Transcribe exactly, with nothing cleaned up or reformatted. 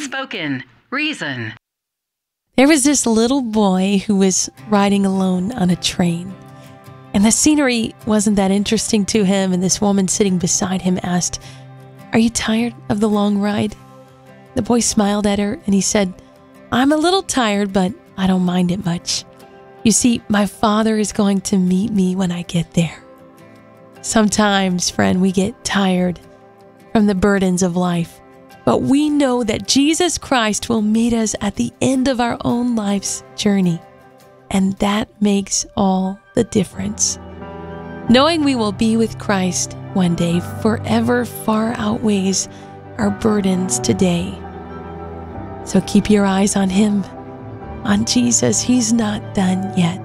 Unspoken Reason. There was this little boy who was riding alone on a train, and the scenery wasn't that interesting to him, and this woman sitting beside him asked, "Are you tired of the long ride?" The boy smiled at her and he said, "I'm a little tired, but I don't mind it much. You see, my Father is going to meet me when I get there." Sometimes, friend, we get tired from the burdens of life, but we know that Jesus Christ will meet us at the end of our own life's journey, and that makes all the difference. Knowing we will be with Christ one day forever far outweighs our burdens today. So keep your eyes on Him, on Jesus. He's not done yet.